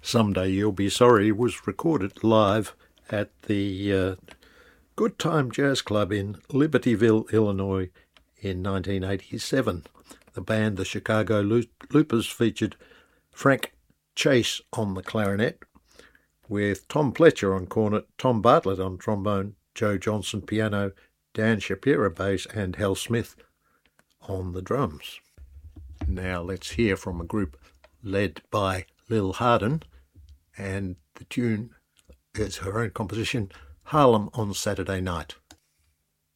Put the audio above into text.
Someday You'll Be Sorry was recorded live at the Good Time Jazz Club in Libertyville, Illinois in 1987. The band, the Chicago Loopers, featured Frank Chase on the clarinet, with Tom Pletcher on cornet, Tom Bartlett on trombone, Joe Johnson piano, Dan Shapiro bass, and Hal Smith on the drums. Now let's hear from a group led by Lil Hardin, and the tune is her own composition, Harlem on Saturday Night.